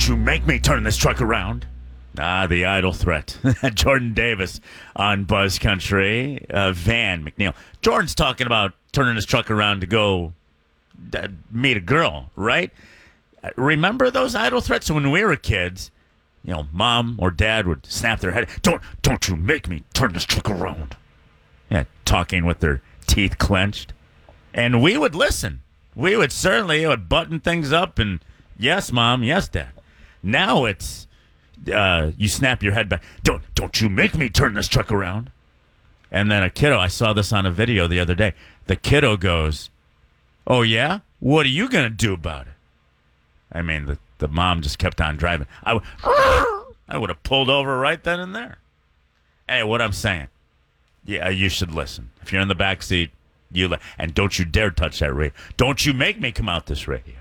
don't you make me turn this truck around. The idle threat. Jordan Davis on Buzz Country. Van McNeil. Jordan's talking about turning his truck around to go meet a girl, right? Remember those idle threats when we were kids? You know, mom or dad would snap their head. Don't you make me turn this truck around. Yeah, talking with their teeth clenched. And we would listen. We would certainly button things up and, yes, Mom, yes, Dad. Now it's, you snap your head back. Don't you make me turn this truck around. And then a kiddo, I saw this on a video the other day. The kiddo goes, oh, yeah? What are you going to do about it? I mean, the mom just kept on driving. I would have pulled over right then and there. Hey, what I'm saying, yeah, you should listen. If you're in the back seat, and don't you dare touch that radio. Don't you make me come out this radio.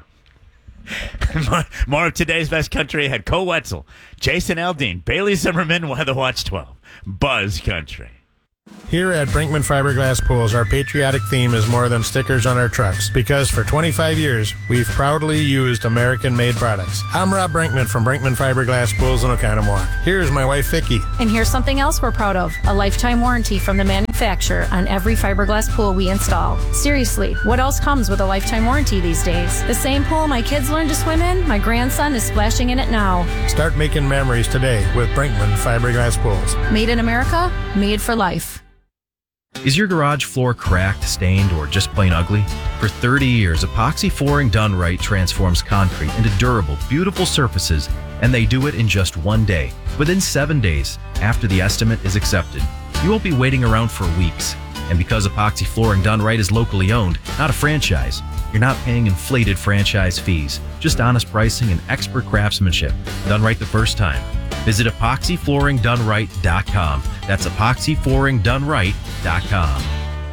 More of today's Best Country ahead. Cole Wetzel, Jason Aldean, Bailey Zimmerman, Weather Watch 12, Buzz Country. Here at Brinkman Fiberglass Pools, our patriotic theme is more than stickers on our trucks, because for 25 years, we've proudly used American-made products. I'm Rob Brinkman from Brinkman Fiberglass Pools in Oconomowoc. Here's my wife, Vicki. And here's something else we're proud of, a lifetime warranty from the manufacturer on every fiberglass pool we install. Seriously, what else comes with a lifetime warranty these days? The same pool my kids learned to swim in, my grandson is splashing in it now. Start making memories today with Brinkman Fiberglass Pools. Made in America, made for life. Is your garage floor cracked, stained, or just plain ugly? For 30 years, epoxy flooring done right transforms concrete into durable, beautiful surfaces, and they do it in just one day. Within 7 days, after the estimate is accepted, you won't be waiting around for weeks. And because epoxy flooring done right is locally owned, not a franchise, you're not paying inflated franchise fees, just honest pricing and expert craftsmanship, done right the first time. Visit epoxyflooringdoneright.com. That's epoxyflooringdoneright.com.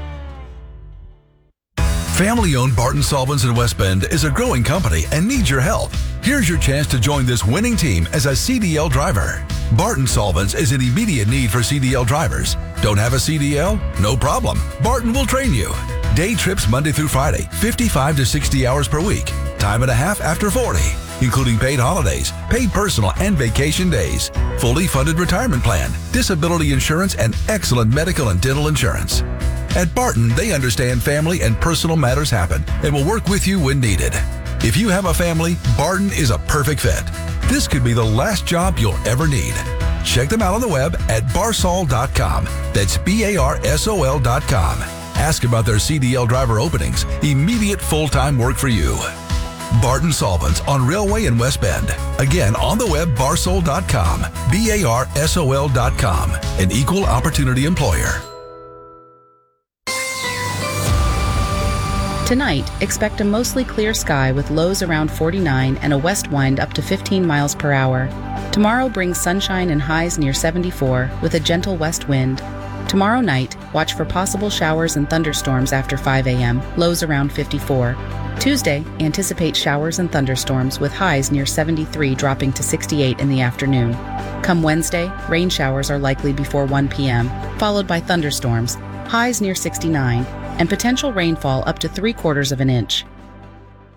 Family-owned Barton Solvents in West Bend is a growing company and needs your help. Here's your chance to join this winning team as a CDL driver. Barton Solvents is in immediate need for CDL drivers. Don't have a CDL? No problem. Barton will train you. Day trips Monday through Friday, 55 to 60 hours per week. Time and a half after 40. Including paid holidays, paid personal and vacation days, fully funded retirement plan, disability insurance, and excellent medical and dental insurance. At Barton, they understand family and personal matters happen and will work with you when needed. If you have a family, Barton is a perfect fit. This could be the last job you'll ever need. Check them out on the web at barsol.com. That's BARSOL.com. Ask about their CDL driver openings. Immediate full-time work for you. Barton Solvents on Railway in West Bend. Again, on the web, barsol.com, BARSOL.com, an equal opportunity employer. Tonight, expect a mostly clear sky with lows around 49 and a west wind up to 15 miles per hour. Tomorrow brings sunshine and highs near 74 with a gentle west wind. Tomorrow night, watch for possible showers and thunderstorms after 5 a.m., lows around 54. Tuesday, anticipate showers and thunderstorms with highs near 73 dropping to 68 in the afternoon. Come Wednesday, rain showers are likely before 1 p.m., followed by thunderstorms, highs near 69, and potential rainfall up to 3/4 of an inch.